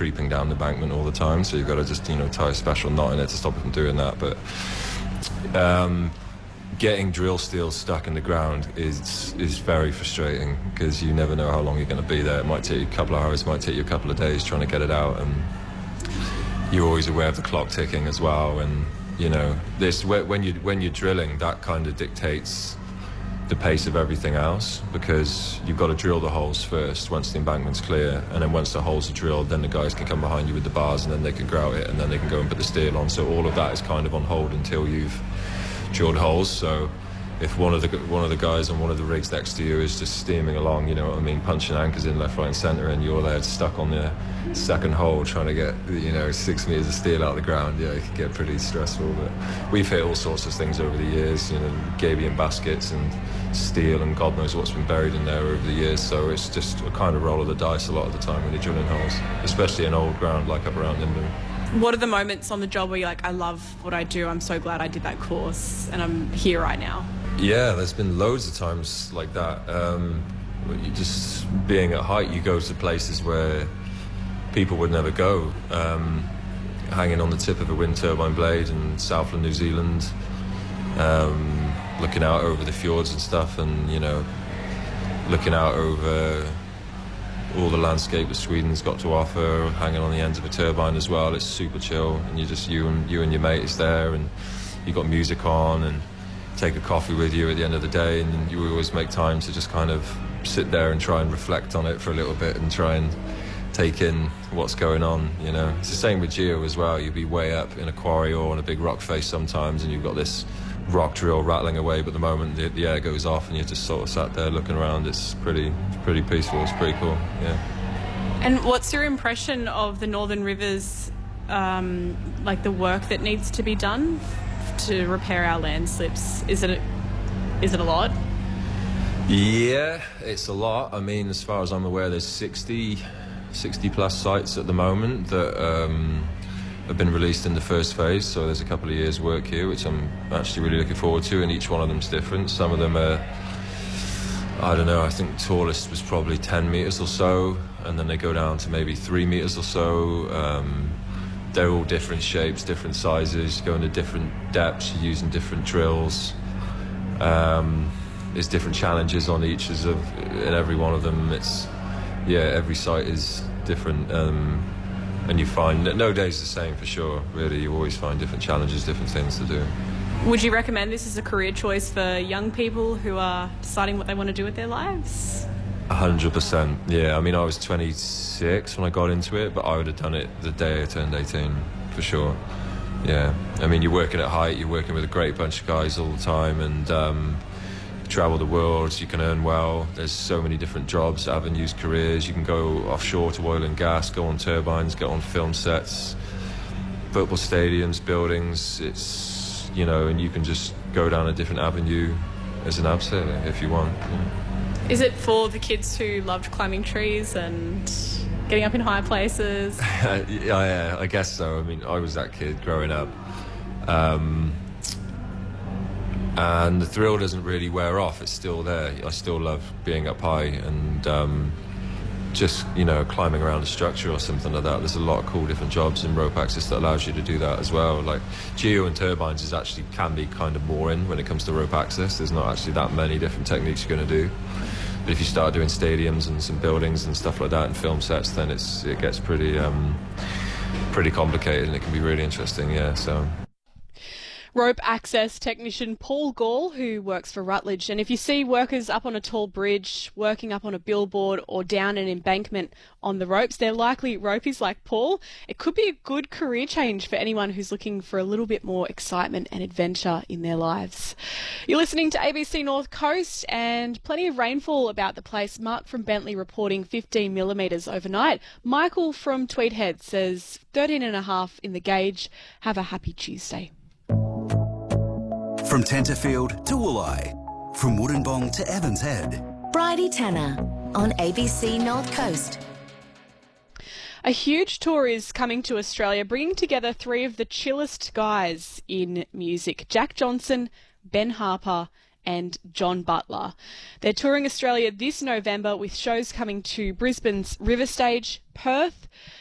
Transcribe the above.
creeping down the embankment all the time, so you've got to just, tie a special knot in it to stop it from doing that. But getting drill steel stuck in the ground is very frustrating, because you never know how long you're going to be there. It might take you a couple of hours, it might take you a couple of days trying to get it out, and you're always aware of the clock ticking as well. And this when you're drilling, that kind of dictates the pace of everything else, because you've got to drill the holes first once the embankment's clear, and then once the holes are drilled, then the guys can come behind you with the bars, and then they can grout it, and then they can go and put the steel on. So all of that is kind of on hold until you've drilled holes. So if one of the guys on one of the rigs next to you is just steaming along, punching anchors in left, right and centre, and you're there stuck on the second hole trying to get 6 meters of steel out of the ground, it can get pretty stressful. But we've hit all sorts of things over the years, Gabion baskets and steel, and God knows what's been buried in there over the years. So it's just a kind of roll of the dice a lot of the time when you're drilling holes, especially in old ground like up around Nimbin. What are the moments on the job where you're like, I love what I do, I'm so glad I did that course and I'm here right now? Yeah, there's been loads of times like that. You just being at height, you go to places where people would never go. Hanging on the tip of a wind turbine blade in Southland, New Zealand, looking out over the fjords and stuff, and looking out over all the landscape that Sweden's got to offer, hanging on the ends of a turbine as well. It's super chill, and you and your mate is there, and you got music on, and take a coffee with you at the end of the day, and you always make time to just kind of sit there and try and reflect on it for a little bit and try and take in what's going on. It's the same with geo as well. You'll be way up in a quarry or on a big rock face sometimes, and you've got this rock drill rattling away, but the moment the air goes off and you're just sort of sat there looking around, it's pretty peaceful. It's pretty cool. And what's your impression of the Northern Rivers, like the work that needs to be done to repair our landslips? Is it a lot? Yeah, it's a lot. I mean, as far as I'm aware, there's 60 plus sites at the moment that have been released in the first phase, so there's a couple of years work here, which I'm actually really looking forward to, and each one of them's different. Some of them are, I don't know, I think tallest was probably 10 metres or so, and then they go down to maybe 3 metres or so. They're all different shapes, different sizes, going to different depths, using different drills. There's different challenges on each in every one of them. Every site is different, and you find that no day's the same for sure, really. You always find different challenges, different things to do. Would you recommend this as a career choice for young people who are deciding what they want to do with their lives? 100%, yeah. I mean, I was 26 when I got into it, but I would have done it the day I turned 18, for sure. Yeah. I mean, you're working at height, you're working with a great bunch of guys all the time, and you travel the world, you can earn well. There's so many different jobs, avenues, careers. You can go offshore to oil and gas, go on turbines, go on film sets, football stadiums, buildings. It's, and you can just go down a different avenue as an abseiler if you want. Is it for the kids who loved climbing trees and getting up in high places? Yeah, I guess so. I mean, I was that kid growing up. And the thrill doesn't really wear off. It's still there. I still love being up high and just, climbing around a structure or something like that. There's a lot of cool different jobs in rope access that allows you to do that as well. Like geo and turbines can be kind of boring when it comes to rope access. There's not actually that many different techniques you're going to do. But if you start doing stadiums and some buildings and stuff like that and film sets, then it gets pretty complicated, and it can be really interesting, yeah, so... Rope access technician Paul Gall, who works for Rutledge. And if you see workers up on a tall bridge, working up on a billboard or down an embankment on the ropes, they're likely ropies like Paul. It could be a good career change for anyone who's looking for a little bit more excitement and adventure in their lives. You're listening to ABC North Coast, and plenty of rainfall about the place. Mark from Bentley reporting 15 millimetres overnight. Michael from Tweed Head says 13.5 in the gauge. Have a happy Tuesday. From Tenterfield to Wooleye, from Wollongong to Evans Head. Bridie Tanner on ABC North Coast. A huge tour is coming to Australia, bringing together three of the chillest guys in music: Jack Johnson, Ben Harper and John Butler. They're touring Australia this November with shows coming to Brisbane's River Stage, Perth,